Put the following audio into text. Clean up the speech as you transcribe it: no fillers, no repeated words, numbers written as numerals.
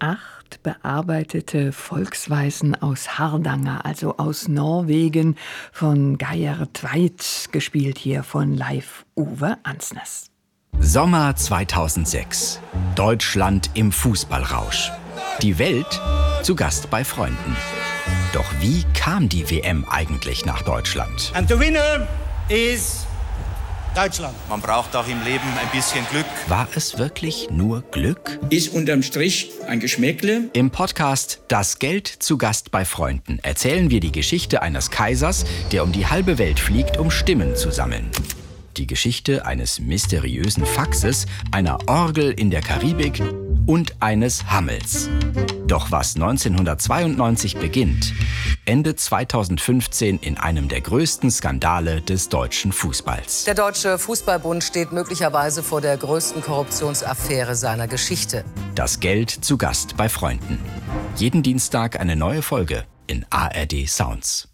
8 bearbeitete Volksweisen aus Hardanger, also aus Norwegen, von Geir Tveit, gespielt hier von Leif Uwe Ansnes. Sommer 2006. Deutschland im Fußballrausch. Die Welt zu Gast bei Freunden. Doch wie kam die WM eigentlich nach Deutschland? And the winner is Deutschland. Man braucht auch im Leben ein bisschen Glück. War es wirklich nur Glück? Ist unterm Strich ein Geschmäckle. Im Podcast Das Geld zu Gast bei Freunden erzählen wir die Geschichte eines Kaisers, der um die halbe Welt fliegt, um Stimmen zu sammeln. Die Geschichte eines mysteriösen Faxes, einer Orgel in der Karibik und eines Hammels. Doch was 1992 beginnt, endet 2015 in einem der größten Skandale des deutschen Fußballs. Der Deutsche Fußballbund steht möglicherweise vor der größten Korruptionsaffäre seiner Geschichte. Das Geld zu Gast bei Freunden. Jeden Dienstag eine neue Folge in ARD Sounds.